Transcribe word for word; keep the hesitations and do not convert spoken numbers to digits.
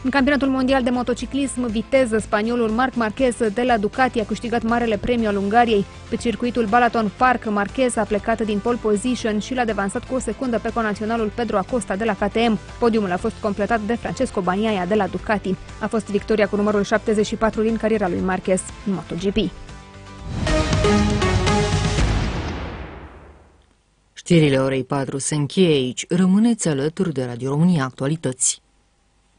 În campionatul mondial de motociclism viteză, spaniolul Marc Marquez de la Ducati a câștigat marele premiu al Ungariei. Pe circuitul Balaton Park, Marquez a plecat din pole position și l-a devansat cu o secundă pe conaționalul Pedro Acosta de la K T M. Podiumul a fost completat de Francesco Bagnaia de la Ducati. A fost victoria cu numărul șaptezeci și patru din cariera lui Marquez în MotoGP. Știrile orei patru se încheie aici. Rămâneți alături de Radio România Actualități.